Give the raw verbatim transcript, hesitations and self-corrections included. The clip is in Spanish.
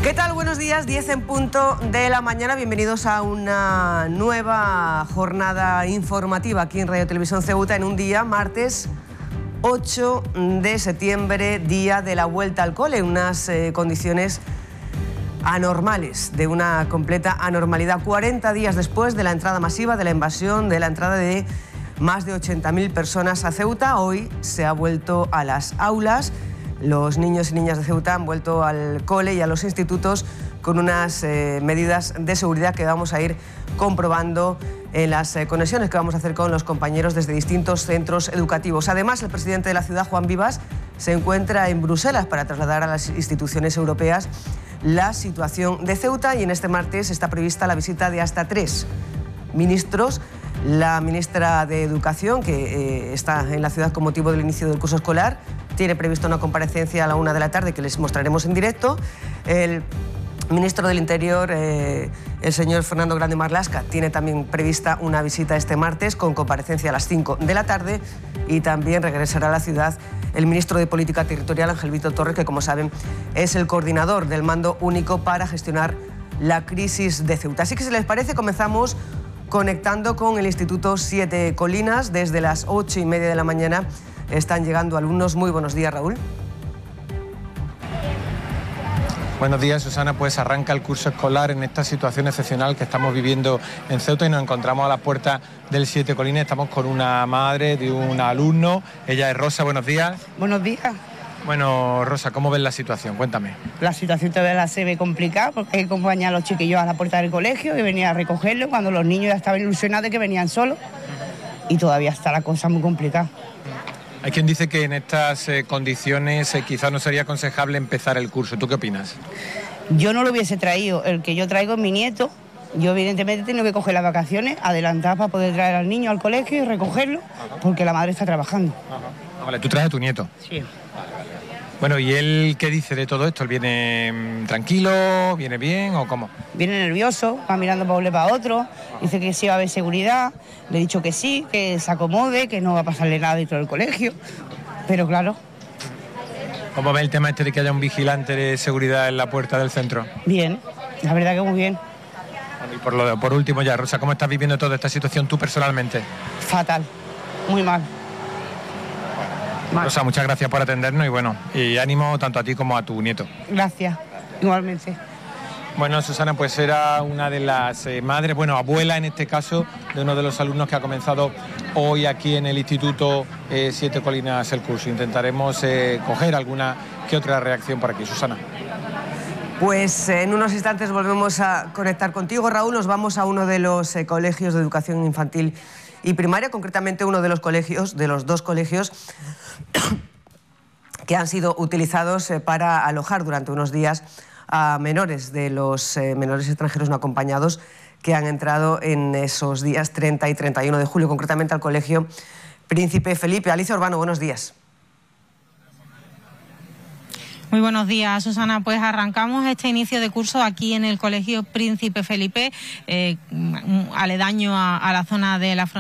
¿Qué tal? Buenos días, diez en punto de la mañana. Bienvenidos a una nueva jornada informativa aquí en Radio Televisión Ceuta en un día, martes ocho de septiembre, día de la vuelta al cole, en unas eh, condiciones anormales, de una completa anormalidad. cuarenta días después de la entrada masiva, de la invasión, de la entrada de más de ochenta mil personas a Ceuta, hoy se ha vuelto a las aulas. Los niños y niñas de Ceuta han vuelto al cole y a los institutos con unas eh, medidas de seguridad que vamos a ir comprobando en las eh, conexiones que vamos a hacer con los compañeros desde distintos centros educativos. Además, el presidente de la ciudad, Juan Vivas, se encuentra en Bruselas para trasladar a las instituciones europeas la situación de Ceuta, y en este martes está prevista la visita de hasta tres ministros. La ministra de Educación, que eh, está en la ciudad con motivo del inicio del curso escolar, tiene prevista una comparecencia a la una de la tarde que les mostraremos en directo. El ministro del Interior, eh, el señor Fernando Grande Marlaska, tiene también prevista una visita este martes con comparecencia a las cinco de la tarde, y también regresará a la ciudad el ministro de Política Territorial, Ángel Víctor Torres, que, como saben, es el coordinador del mando único para gestionar la crisis de Ceuta. Así que, si les parece, comenzamos conectando con el Instituto Siete Colinas. Desde las ocho y media de la mañana están llegando alumnos. Muy buenos días, Raúl. Buenos días, Susana. Pues arranca el curso escolar en esta situación excepcional que estamos viviendo en Ceuta, y nos encontramos a la puerta del Siete Colinas. Estamos con una madre de un alumno. Ella es Rosa. Buenos días. Buenos días. Bueno, Rosa, ¿cómo ves la situación? Cuéntame. La situación todavía la se ve complicada porque hay que acompañar a los chiquillos a la puerta del colegio y venir a recogerlos cuando los niños ya estaban ilusionados de que venían solos, y todavía está la cosa muy complicada. Hay quien dice que en estas eh, condiciones eh, quizás no sería aconsejable empezar el curso. ¿Tú qué opinas? Yo no lo hubiese traído. El que yo traigo es mi nieto. Yo evidentemente he tenido que coger las vacaciones, adelantar para poder traer al niño al colegio y recogerlo, porque la madre está trabajando. Ajá. Vale, ¿tú traes a tu nieto? Sí. Bueno, ¿y él qué dice de todo esto? ¿Él viene mmm, tranquilo, viene bien o cómo? Viene nervioso, va mirando para un lado para otro, dice que sí va a haber seguridad, le he dicho que sí, que se acomode, que no va a pasarle nada dentro del colegio, pero claro. ¿Cómo ve el tema este de que haya un vigilante de seguridad en la puerta del centro? Bien, la verdad que muy bien. Y por, lo, por último ya, Rosa, ¿cómo estás viviendo toda esta situación tú personalmente? Fatal, muy mal. Rosa, muchas gracias por atendernos y bueno, y ánimo tanto a ti como a tu nieto. Gracias, igualmente. Bueno, Susana, pues era una de las eh, madres, bueno, abuela en este caso, de uno de los alumnos que ha comenzado hoy aquí en el Instituto eh, Siete Colinas el curso. Intentaremos eh, coger alguna que otra reacción por aquí. Susana. Pues en unos instantes volvemos a conectar contigo, Raúl. Nos vamos a uno de los eh, colegios de educación infantil y primaria, concretamente uno de los colegios, de los dos colegios que han sido utilizados eh, para alojar durante unos días a menores de los eh, menores extranjeros no acompañados que han entrado en esos días treinta y treinta y uno de julio, concretamente al Colegio Príncipe Felipe. Alicia Urbano, buenos días. Muy buenos días, Susana. Pues arrancamos este inicio de curso aquí en el Colegio Príncipe Felipe, eh, aledaño a, a la zona de la frontera.